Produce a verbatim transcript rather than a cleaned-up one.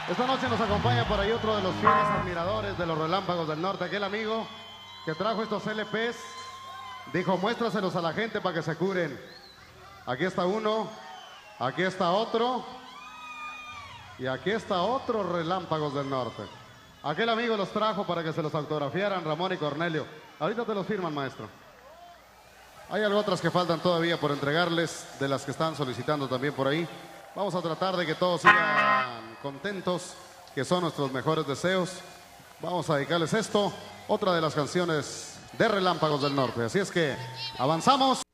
Esta noche nos acompaña por ahí otro de los fieles admiradores de los Relámpagos del Norte, aquel amigo que trajo estos L Pes. Dijo, muéstraselos a la gente para que se curen. Aquí está uno, aquí está otro y aquí está otro Relámpagos del Norte. Aquel amigo los trajo para que se los autografiaran, Ramón y Cornelio. Ahorita te los firman, maestro. Hay algo otras que faltan todavía por entregarles, de las que están solicitando también por ahí. Vamos a tratar de que todos sigan contentos, que son nuestros mejores deseos. Vamos a dedicarles esto, otra de las canciones de Relámpagos del Norte. Así es que avanzamos.